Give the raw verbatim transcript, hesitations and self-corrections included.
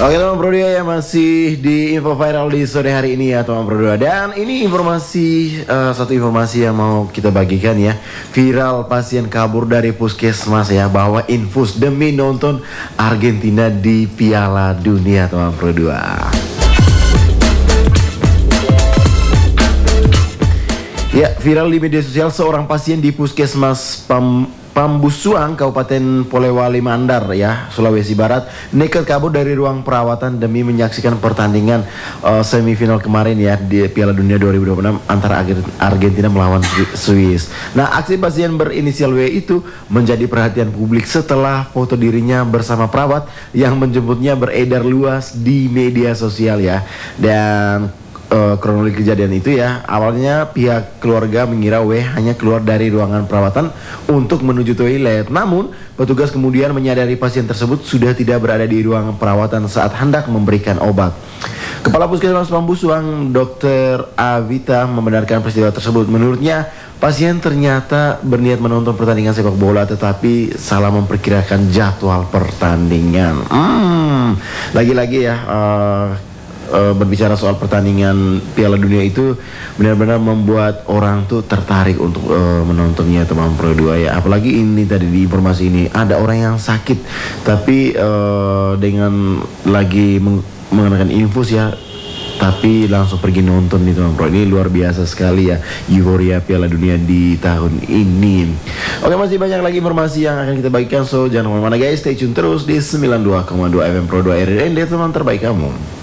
Oke teman Pro dua ya, masih di info viral di sore hari ini ya teman Pro dua. Dan ini informasi, uh, satu informasi yang mau kita bagikan ya. Viral pasien kabur dari puskesmas ya, bawa infus demi nonton Argentina di Piala Dunia teman Pro dua. Ya, viral di media sosial, seorang pasien di puskesmas Pam Pambusuang, Kabupaten Polewali Mandar ya, Sulawesi Barat, nekat kabur dari ruang perawatan demi menyaksikan pertandingan uh, semifinal kemarin ya di Piala Dunia dua ribu dua puluh enam antara Argentina melawan Swiss. Nah, aksi pasien berinisial W itu menjadi perhatian publik setelah foto dirinya bersama perawat yang menjemputnya beredar luas di media sosial ya. Dan Uh, kronologi kejadian itu ya, awalnya pihak keluarga mengira W hanya keluar dari ruangan perawatan untuk menuju toilet. Namun petugas kemudian menyadari pasien tersebut sudah tidak berada di ruangan perawatan saat hendak memberikan obat. Kepala Puskesmas Pambusuang, dokter Avita, membenarkan peristiwa tersebut. Menurutnya, pasien ternyata berniat menonton pertandingan sepak bola tetapi salah memperkirakan jadwal pertandingan. Hmm, lagi-lagi ya, uh, Uh, berbicara soal pertandingan Piala Dunia itu benar-benar membuat orang tuh tertarik untuk uh, menontonnya teman Pro dua ya. Apalagi ini tadi di informasi ini ada orang yang sakit tapi uh, dengan lagi meng mengenakan infus ya, tapi langsung pergi nonton nih teman Pro. Ini luar biasa sekali ya, euforia Piala Dunia di tahun ini. Oke, masih banyak lagi informasi yang akan kita bagikan, so jangan kemana-mana guys, stay tune terus di sembilan puluh dua koma dua F M Pro dua R R N D, teman terbaik kamu.